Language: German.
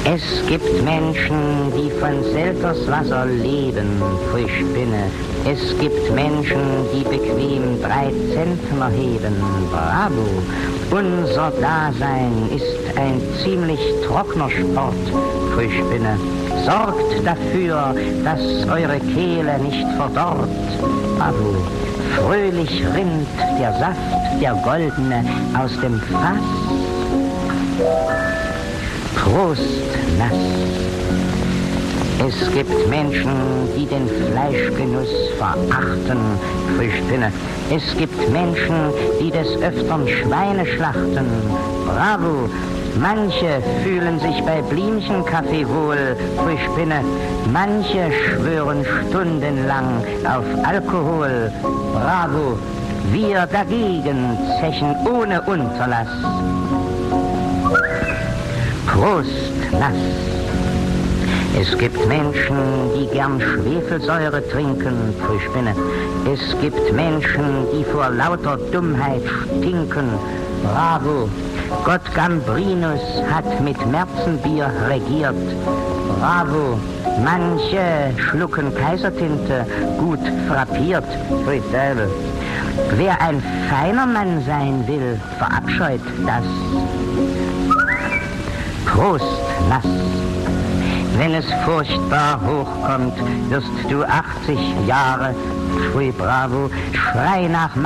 Es gibt Menschen, die von Selterswasser leben, pfui Spinne. Es gibt Menschen, die bequem 3 Zentner heben, bravo. Unser Dasein ist ein ziemlich trockener Sport, pfui Spinne. Sorgt dafür, dass eure Kehle nicht verdorrt, bravo. Fröhlich rinnt der Saft, der goldene, aus dem Fass. Prost, nass. Es gibt Menschen, die den Fleischgenuss verachten, pfui Spinne. Es gibt Menschen, die des Öfteren Schweine schlachten, bravo. Manche fühlen sich bei Blümchenkaffee wohl, pfui Spinne. Manche schwören stundenlang auf Alkohol, bravo. Wir dagegen zechen ohne Unterlass. Prost, nass. Es gibt Menschen, die gern Schwefelsäure trinken, pfui Spinne. Es gibt Menschen, die vor lauter Dummheit stinken, bravo. Gott Gambrinus hat mit Märzenbier regiert, bravo. Manche schlucken Kaisertinte, gut frappiert, pfui Teufel. Wer ein feiner Mann sein will, verabscheut das. Prost, nass. Wenn es furchtbar hochkommt, wirst du 80 Jahre, pfui bravo, schrei nach